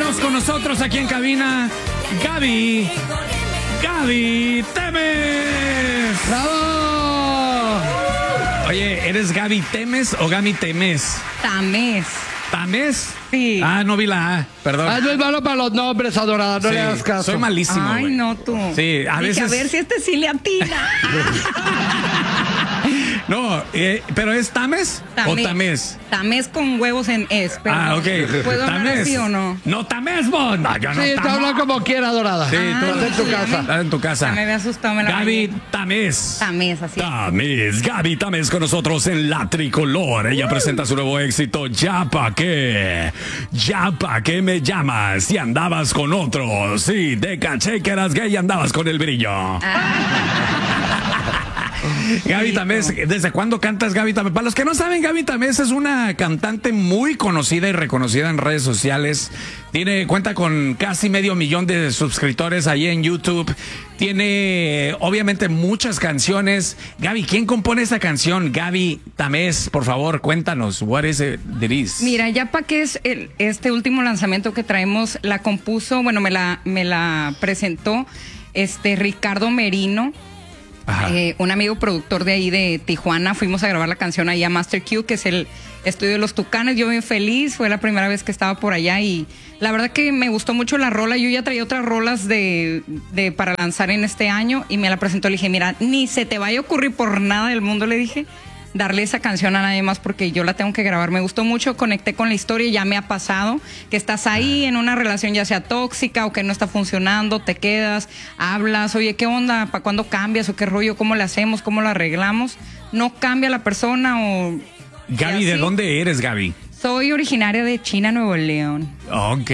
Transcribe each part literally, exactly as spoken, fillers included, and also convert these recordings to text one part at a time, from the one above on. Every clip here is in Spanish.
tenemos con nosotros aquí en cabina Gaby, Gaby Temes. ¡Bravo! Oye, ¿eres Gaby Temes o Gaby Temes? Tames. ¿Tames? Sí. Ah, no vi la A, perdón. Ay, no es malo para los nombres, adorada, no Sí, le hagas caso. soy malísimo, Ay, güey. no tú. Sí, a Dije, veces... a ver si este sí le atina. No, eh, ¿pero es Tames, o Tamés? Tamés con huevos en es. Pero Ah, ok. ¿puedo hablar Tamés. así o no? No, Tamés, vos. No, yo no Sí, te tamo. habla como quiera, adorada. Sí, Ah, tú Estás en tu sí, casa. estás en tu casa. Ya me había asustado, me la Gaby bañé. Tamés. Tamés, así. Tamés, Gaby Tamés con nosotros en La Tricolor. Ella presenta su nuevo éxito, Ya pa' qué. Ya pa' qué me llamas si andabas con otro. Sí, te caché que eras gay y andabas con el brillo. Gaby Tamés, ¿desde cuándo cantas, Gaby Tamés? Para los que no saben, Gaby Tamés es una cantante muy conocida y reconocida en redes sociales. Tiene, cuenta con casi medio millón de suscriptores ahí en YouTube. Tiene, obviamente, muchas canciones. Gaby, ¿quién compone esa canción? Gaby Tamés, por favor, cuéntanos. What is it that is? Mira, ya pa' qué es el, este último lanzamiento que traemos, la compuso, bueno, me la, me la presentó este Ricardo Merino. Eh, un amigo productor de ahí de Tijuana. Fuimos a grabar la canción ahí a Master Q, que es el estudio de los Tucanes. Yo bien feliz, fue la primera vez que estaba por allá y la verdad que me gustó mucho la rola. Yo ya traía otras rolas de, de para lanzar en este año y me la presentó. Le dije, mira, ni se te vaya a ocurrir por nada del mundo, le dije, darle esa canción a nadie más porque yo la tengo que grabar. Me gustó mucho, conecté con la historia, ya me ha pasado que estás ahí en una relación ya sea tóxica o que no está funcionando, te quedas, hablas, oye, ¿qué onda? ¿Para cuándo cambias? ¿O qué rollo? ¿Cómo le hacemos? ¿Cómo lo arreglamos? No cambia la persona o... Gaby, ¿de dónde eres, Gaby? Soy originaria de China, Nuevo León. Ok.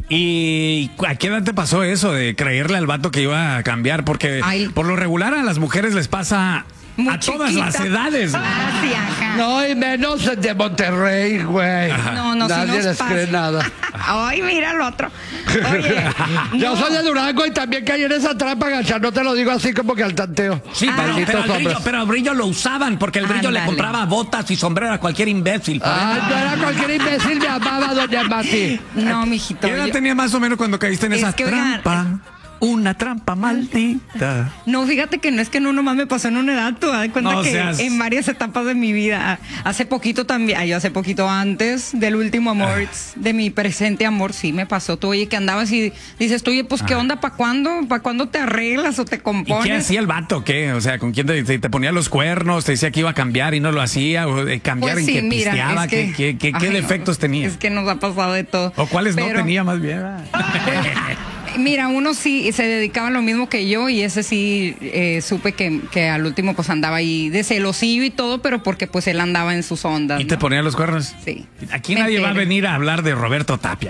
¿Y a qué edad te pasó eso de creerle al vato que iba a cambiar? Porque Ay. por lo regular a las mujeres les pasa... Muy a todas chiquita. las edades. Ah, sí, ajá. No, y menos de Monterrey, güey. No, no, sí Nadie nos les pasa. cree nada. Ay, mira el otro. Oye, Yo no. soy de Durango y también caí en esa trampa, gacha. No te lo digo así como que al tanteo. Sí, pero, Malditos pero, el brillo, hombres. pero el brillo lo usaban porque el brillo le Ándale. compraba botas y sombrero a cualquier imbécil. Ay, no era cualquier imbécil, me amaba doña Mati. No, mijito. ¿Qué edad yo- tenía más o menos cuando caíste en Es esa que, oigan, trampa? Una trampa maldita. No, fíjate que no es que no nomás me pasó en una edad, tú das cuenta No que seas- en varias etapas de mi vida. Hace poquito también, ay, hace poquito antes del último amor, de mi presente amor, sí me pasó. Tú, oye, que andabas y dices, tú, oye, pues, ¿qué onda? ¿Para cuándo? ¿Para cuándo te arreglas o te ¿Y compones? qué hacía el vato? ¿Qué? O sea, ¿con quién te, te- te ponía los cuernos? ¿Te decía que iba a cambiar y no lo hacía? ¿O eh, cambiar Pues en sí, que mira, pisteaba? es que- ¿Qué, qué- qué- qué ay, no, defectos tenía? Es que nos ha pasado de todo. ¿O cuáles no Pero- tenía más bien? Mira, uno sí se dedicaba a lo mismo que yo y ese sí eh, supe que, que al último pues andaba ahí de celosillo y todo, pero porque pues él andaba en sus ondas. ¿Y te ¿no? ponía los cuernos? Sí. Aquí Me nadie va a enteré. venir a hablar de Roberto Tapia.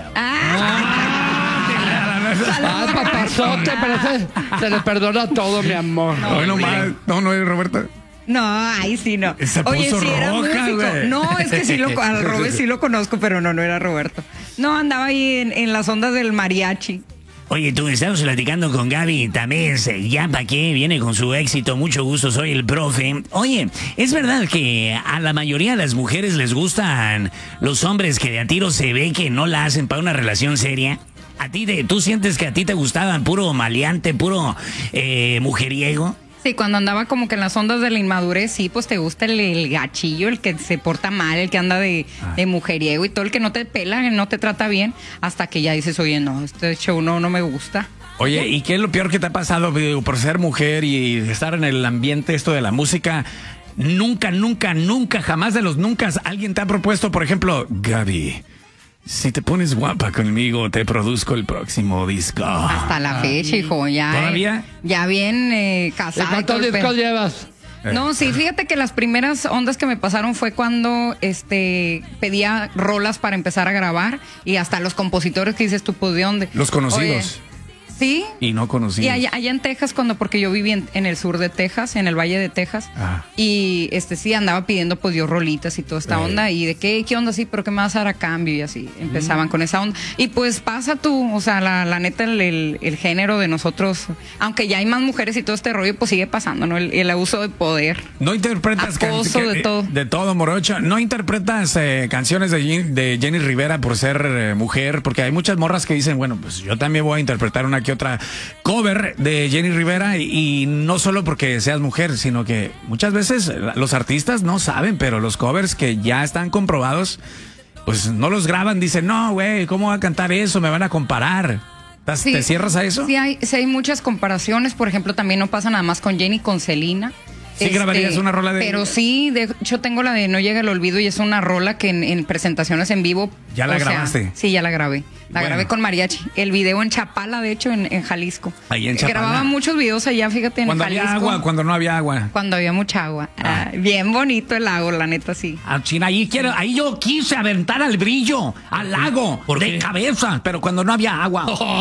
Ah, Ay, papazote, pero ese- se le perdona todo, mi amor. Hoy no más. No, no es Roberto. no, ahí sí no. Se Oye, puso sí era roja, músico. güey. No, es que sí lo al Robert sí lo conozco, pero no, no era Roberto. No, andaba ahí en, en las ondas del mariachi. Oye, tú, estamos platicando con Gaby Tamés, ya pa' qué, viene con su éxito, mucho gusto, soy el profe. Oye, ¿es verdad que a la mayoría de las mujeres les gustan los hombres que de a tiro se ve que no la hacen para una relación seria? ¿A ti, de, tú sientes que a ti te gustaban puro maleante, puro eh, mujeriego? Sí, cuando andaba como que en las ondas de la inmadurez, sí, pues te gusta el, el gachillo, el que se porta mal, el que anda de, de mujeriego y todo, el que no te pela, que no te trata bien, hasta que ya dices, oye, no, este show no, no me gusta. Oye, ¿y qué es lo peor que te ha pasado digo, por ser mujer y estar en el ambiente esto de la música? Nunca, nunca, nunca, jamás de los nunca alguien te ha propuesto, por ejemplo, Gaby, si te pones guapa conmigo, te produzco el próximo disco. Hasta la fecha, hijo, ya. ¿Todavía? eh, ya bien eh, ¿De casado. y cuántos todo el discos pe- llevas? No, sí, fíjate que las primeras ondas que me pasaron fue cuando este pedía rolas para empezar a grabar y hasta los compositores que dices tú, pues, ¿de dónde? Los conocidos. Oye, Sí. Y no conocías. Y allá, allá en Texas, cuando, porque yo viví en, en el sur de Texas, en el Valle de Texas, ah. y este sí andaba pidiendo pues yo rolitas y toda esta eh. onda, y de qué, qué onda, sí, pero qué me vas a dar a cambio, y así, empezaban mm. con esa onda. Y pues pasa tú, o sea, la, la neta, el, el, el género de nosotros, aunque ya hay más mujeres y todo este rollo, pues sigue pasando, ¿no? El, el abuso de poder. No interpretas acoso de todo. De todo, morocho. No interpretas eh, canciones de, de Jenny Rivera por ser eh, mujer, porque hay muchas morras que dicen, bueno, pues yo también voy a interpretar una que otra cover de Jenny Rivera, y, y no solo porque seas mujer, sino que muchas veces los artistas no saben, pero los covers que ya están comprobados, pues no los graban, dicen, no, güey, ¿cómo va a cantar eso? Me van a comparar. Sí, ¿Te cierras a eso? Sí hay, sí hay muchas comparaciones, por ejemplo, también no pasa nada más con Jenny, con Selena. Sí, este, grabarías una rola de... Pero sí, de hecho tengo la de No llega el olvido, y es una rola que en, en presentaciones en vivo... ¿Ya la grabaste? Sea, sí, ya la grabé. La bueno. grabé con mariachi. El video en Chapala, de hecho, en, en Jalisco. Ahí en Chapala. Grababa muchos videos allá, fíjate, en cuando Jalisco. Cuando había agua, cuando no había agua. Cuando había mucha agua. Ah. Ah, bien bonito el lago, la neta, sí. Ah, China, ahí, quiero, ahí yo quise aventar al brillo, al lago, ¿por de qué? Cabeza, pero cuando no había agua. Oh.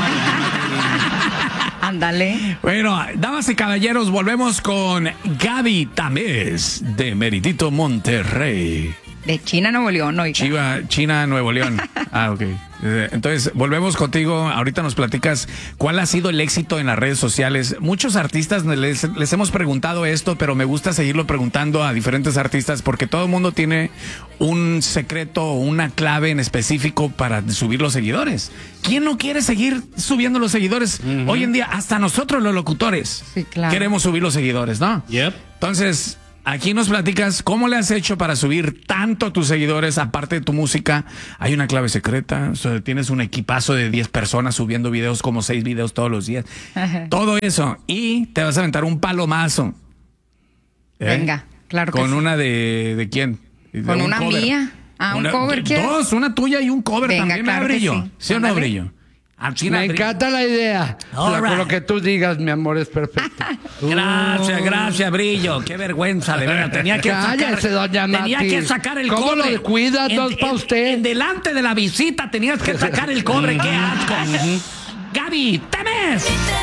Ándale. Bueno, damas y caballeros, volvemos con Gaby Tamés de Meritito, Monterrey. De China, Nuevo León, oiga. Chiva, China, Nuevo León. Ah, ok. Entonces, volvemos contigo. Ahorita nos platicas cuál ha sido el éxito en las redes sociales. Muchos artistas les, les hemos preguntado esto, pero me gusta seguirlo preguntando a diferentes artistas porque todo el mundo tiene un secreto o una clave en específico para subir los seguidores. ¿Quién no quiere seguir subiendo los seguidores? Uh-huh. Hoy en día, hasta nosotros los locutores sí, claro. queremos subir los seguidores, ¿no? Yep. Entonces... aquí nos platicas cómo le has hecho para subir tanto a tus seguidores, aparte de tu música. Hay una clave secreta, o sea, tienes un equipazo de diez personas subiendo videos, como seis videos todos los días. Ajá. Todo eso. Y te vas a aventar un palomazo. ¿Eh? Venga, claro que ¿Con sí. una de, de quién? De Con un una cover. Mía. Ah, una, un cover, ¿quieres? Dos, una tuya y un cover. Venga, también. Claro, ¿Me Brillo? Sí, ¿Sí o no, Brillo? Me encanta la idea. La, right. Con lo que tú digas, mi amor, es perfecto. Gracias, gracias, Brillo. Qué vergüenza, de verdad. Tenía que Cállese, sacar, doña Mati. Tenía que sacar el ¿Cómo cobre. lo cuida para usted? En delante de la visita tenías que sacar el cobre. ¡Qué asco! Gaby Tamés.